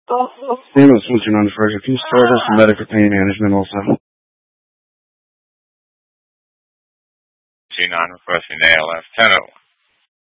Ambulance 129 Fraser. Can you start us for medical pain management also? 29 requesting ALS 1001.